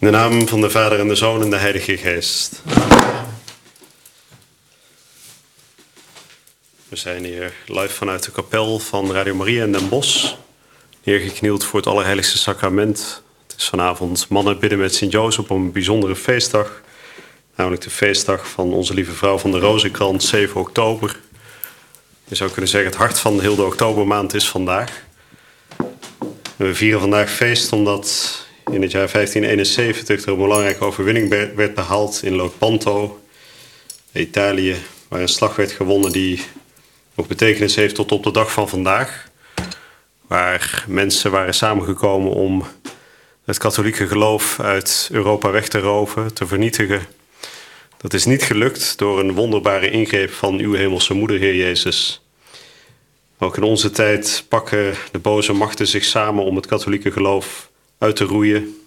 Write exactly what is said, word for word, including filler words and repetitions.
In de naam van de Vader en de Zoon en de Heilige Geest. We zijn hier live vanuit de kapel van Radio Maria in Den Bosch. Neergeknield voor het Allerheiligste Sacrament. Het is vanavond mannen bidden met Sint-Jozef op een bijzondere feestdag. Namelijk de feestdag van Onze Lieve Vrouw van de Rozenkrans, zeven oktober. Je zou kunnen zeggen het hart van heel de oktobermaand is vandaag. We vieren vandaag feest omdat in het jaar vijftien eenenzeventig er een belangrijke overwinning werd behaald in Lepanto, Italië, waar een slag werd gewonnen die nog betekenis heeft tot op de dag van vandaag. Waar mensen waren samengekomen om het katholieke geloof uit Europa weg te roven, te vernietigen. Dat is niet gelukt door een wonderbare ingreep van uw hemelse moeder, Heer Jezus. Ook in onze tijd pakken de boze machten zich samen om het katholieke geloof uit te roeien.